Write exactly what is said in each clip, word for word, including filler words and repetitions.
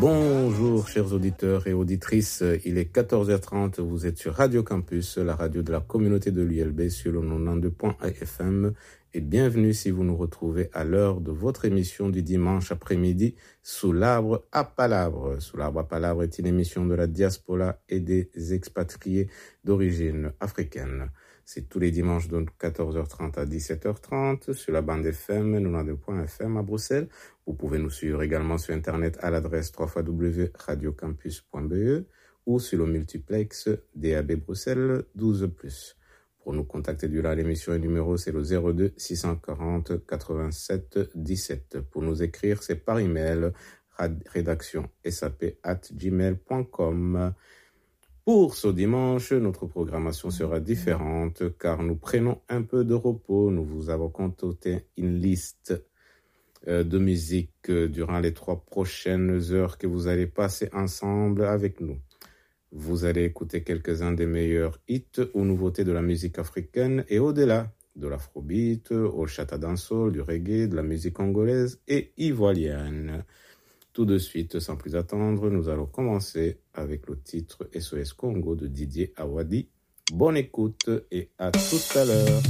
Bonjour chers auditeurs et auditrices, il est quatorze heures trente, vous êtes sur Radio Campus, la radio de la communauté de l'U L B sur le quatre-vingt-douze point un F M et bienvenue si vous nous retrouvez à l'heure de votre émission du dimanche après-midi Sous l'arbre à palabre. Sous l'arbre à palabre est une émission de la diaspora et des expatriés d'origine africaine. C'est tous les dimanches de quatorze heures trente à dix-sept heures trente sur la bande F M quatre-vingt-douze point F M à Bruxelles. Vous pouvez nous suivre également sur Internet à l'adresse w w w point radio campus point b e ou sur le multiplex D A B Bruxelles douze plus. Pour nous contacter durant l'émission, le numéro c'est le zéro deux six cent quarante quatre-vingt-sept dix-sept. Pour nous écrire, c'est par email rédaction sap arobase gmail point com. Pour ce dimanche, notre programmation sera différente car nous prenons un peu de repos. Nous vous avons concocté une liste de musique durant les trois prochaines heures que vous allez passer ensemble avec nous. Vous allez écouter quelques-uns des meilleurs hits ou nouveautés de la musique africaine et au-delà, de l'afrobeat, au chata dancehall, du reggae, de la musique congolaise et ivoirienne. Tout de suite, sans plus attendre, nous allons commencer avec le titre S O S Congo de Didier Awadi. Bonne écoute et à tout à l'heure.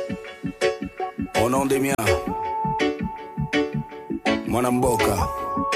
Au nom des miens, Mwanamboka.